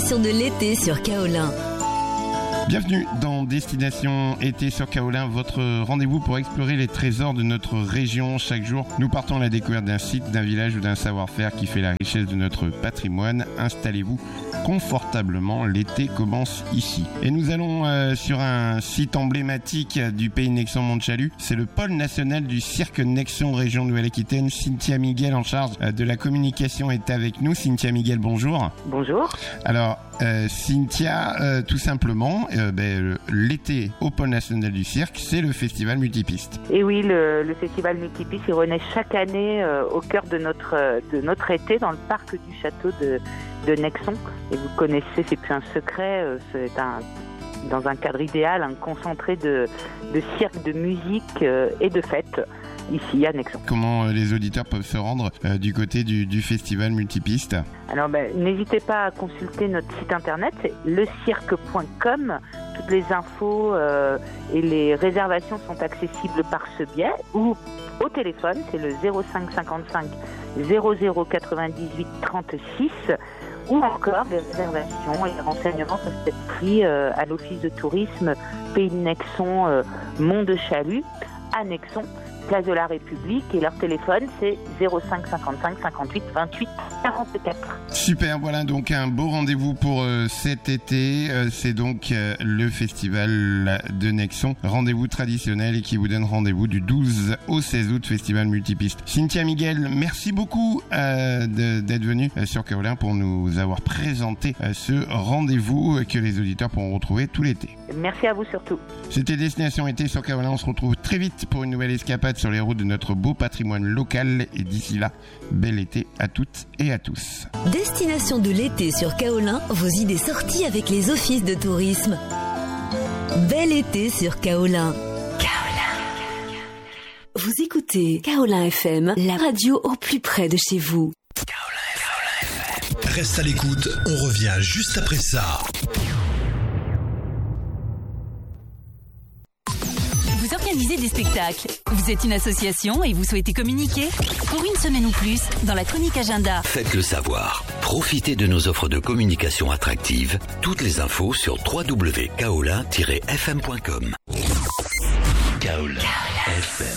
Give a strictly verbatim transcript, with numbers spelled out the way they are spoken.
Destination de l'été sur Kaolin. Bienvenue dans Destination été sur Kaolin, votre rendez-vous pour explorer les trésors de notre région. Chaque jour, nous partons à la découverte d'un site, d'un village ou d'un savoir-faire qui fait la richesse de notre patrimoine. Installez-vous confortablement, l'été commence ici. Et nous allons euh, sur un site emblématique du pays Nexon-Montchalut. C'est le pôle national du cirque Nexon région Nouvelle-Aquitaine. Cynthia Miguel, en charge euh, de la communication, est avec nous. Cynthia Miguel, bonjour. Bonjour. Alors, euh, Cynthia, euh, tout simplement, euh, ben, l'été au pôle national du cirque, c'est le festival multipiste. Et oui, le, le festival multipiste, il renaît chaque année euh, au cœur de notre, de notre été dans le parc du château de, de Nexon. Et vous connaissez, c'est plus un secret, euh, c'est un, dans un cadre idéal, un concentré de, de cirque, de musique euh, et de fêtes. Ici à Nexon. Comment euh, les auditeurs peuvent se rendre euh, du côté du, du festival multipiste? Alors ben, n'hésitez pas à consulter notre site internet, c'est le cirque point com. Toutes les infos euh, et les réservations sont accessibles par ce biais ou au téléphone, c'est le zéro cinq cinquante-cinq zéro zéro quatre-vingt-dix-huit trente-six, ou encore les réservations et les renseignements peuvent être pris euh, à l'office de tourisme Pays de Nexon, euh, Mont de Chalut, à Nexon, place de la République, et leur téléphone c'est zéro cinq cinquante-cinq cinquante-huit vingt-huit quarante-quatre. Super, voilà donc un beau rendez-vous pour euh, cet été. Euh, c'est donc euh, le festival de Nexon, rendez-vous traditionnel et qui vous donne rendez-vous du douze au seize août, festival multipiste. Cynthia Miguel, merci beaucoup euh, de, d'être venue euh, sur Kaolin pour nous avoir présenté euh, ce rendez-vous que les auditeurs pourront retrouver tout l'été. Merci à vous surtout. C'était Destination été sur Kaolin. On se retrouve très vite pour une nouvelle escapade sur les routes de notre beau patrimoine local. Et d'ici là, bel été à toutes et à tous. Destination de l'été sur Kaolin, vos idées sorties avec les offices de tourisme. Bel été sur Kaolin. Kaolin. Vous écoutez Kaolin F M, la radio au plus près de chez vous. Kaolin F M. Reste à l'écoute, on revient juste après ça. Vous organisez des spectacles, vous êtes une association et vous souhaitez communiquer? Pour une semaine ou plus, dans la chronique agenda. Faites-le savoir. Profitez de nos offres de communication attractives. Toutes les infos sur w w w point kaolin tiret f m point com. Kaolin F M.